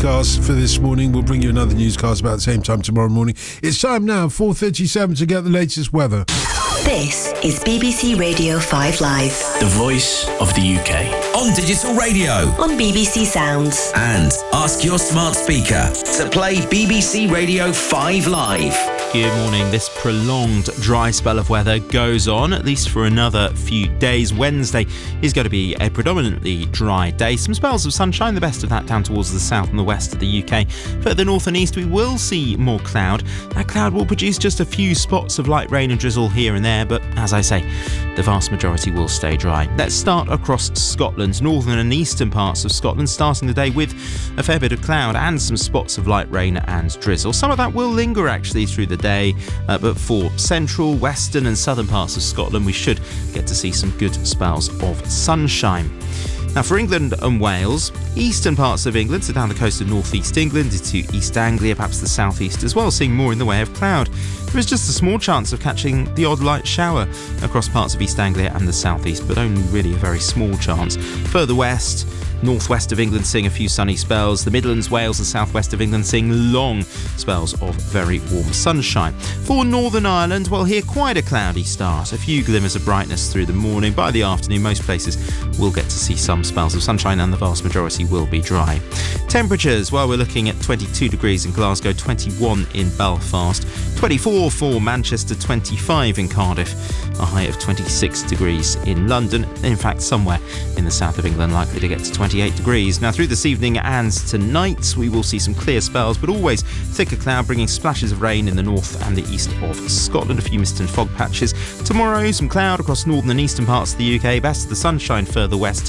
newscast for this morning. We'll bring you another newscast about the same time tomorrow morning. It's time now, 4:37, to get the latest weather. This is BBC Radio 5 Live. The voice of the UK. On digital radio. On BBC Sounds. And ask your smart speaker to play BBC Radio 5 Live. Good morning. This prolonged dry spell of weather goes on, at least for another few days. Wednesday is going to be a predominantly dry day. Some spells of sunshine, the best of that down towards the south and the west of the UK. Further north and east, we will see more cloud. That cloud will produce just a few spots of light rain and drizzle here and there, but as I say, the vast majority will stay dry. Let's start across Scotland, northern and eastern parts of Scotland, starting the day with a fair bit of cloud and some spots of light rain and drizzle. Some of that will linger actually through the day, but for central, western and southern parts of Scotland, we should get to see some good spells of sunshine. Now for England and Wales, eastern parts of England, so down the coast of northeast England into East Anglia, perhaps the southeast as well, seeing more in the way of cloud. There is just a small chance of catching the odd light shower across parts of East Anglia and the southeast, but only really a very small chance. Further west, northwest of England seeing a few sunny spells. The Midlands, Wales and southwest of England seeing long spells of very warm sunshine. For Northern Ireland, well, here quite a cloudy start. A few glimmers of brightness through the morning. By the afternoon, most places will get to see some spells of sunshine and the vast majority will be dry. Temperatures, well, we're looking at 22 degrees in Glasgow, 21 in Belfast, 24 for Manchester, 25 in Cardiff, a high of 26 degrees in London. In fact, somewhere in the south of England likely to get to 28 degrees. Now through this evening and tonight we will see some clear spells, but always thicker cloud bringing splashes of rain in the north and the east of Scotland, a few mist and fog patches. Tomorrow some cloud across northern and eastern parts of the UK, best of the sunshine further west,